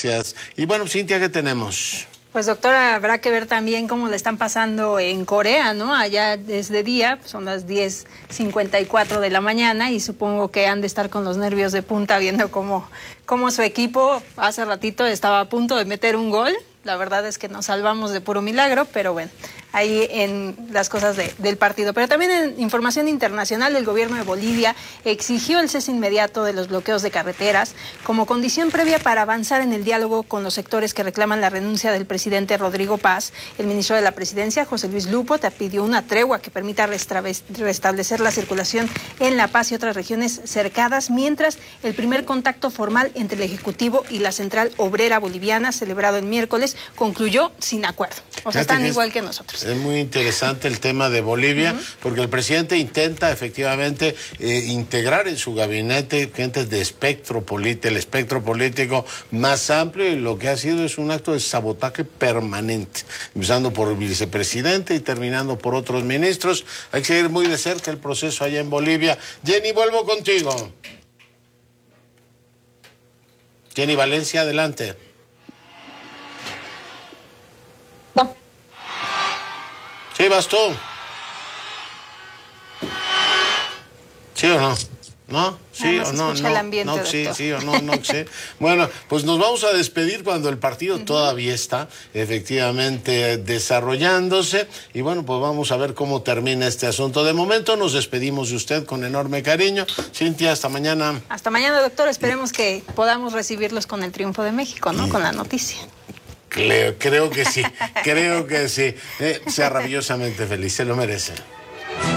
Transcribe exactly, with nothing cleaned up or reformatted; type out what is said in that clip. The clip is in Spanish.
Gracias. Y bueno, Cintia, ¿qué tenemos? Pues doctora, habrá que ver también cómo le están pasando en Corea, ¿no? Allá es de día, son las diez cincuenta y cuatro de la mañana y supongo que han de estar con los nervios de punta viendo cómo, cómo su equipo hace ratito estaba a punto de meter un gol. La verdad es que nos salvamos de puro milagro, pero bueno, ahí en las cosas de, del partido. Pero también en información internacional, el gobierno de Bolivia exigió el cese inmediato de los bloqueos de carreteras como condición previa para avanzar en el diálogo con los sectores que reclaman la renuncia del presidente Rodrigo Paz. El ministro de la Presidencia, José Luis Lupo, te pidió una tregua que permita restablecer la circulación en La Paz y otras regiones cercadas, mientras el primer contacto formal entre el Ejecutivo y la Central Obrera Boliviana, celebrado el miércoles, concluyó sin acuerdo. O sea, están igual que nosotros. Es muy interesante el tema de Bolivia, uh-huh. porque el presidente intenta efectivamente eh, integrar en su gabinete gentes de espectro político, el espectro político más amplio, y lo que ha sido es un acto de sabotaje permanente, empezando por el vicepresidente y terminando por otros ministros. Hay que seguir muy de cerca el proceso allá en Bolivia. Jenny, vuelvo contigo. Jenny Valencia, adelante. Sí, vas tú. ¿Sí o no? ¿No? ¿Sí o no? No, ambiente, no, sí, sí o no, no, sí. Bueno, pues nos vamos a despedir cuando el partido uh-huh. todavía está efectivamente desarrollándose. Y bueno, pues vamos a ver cómo termina este asunto. De momento nos despedimos de usted con enorme cariño. Cintia, hasta mañana. Hasta mañana, doctor. Esperemos que podamos recibirlos con el triunfo de México, ¿no? Con la noticia. Creo, creo que sí, creo que sí. Eh, sea rabiosamente feliz, se lo merece.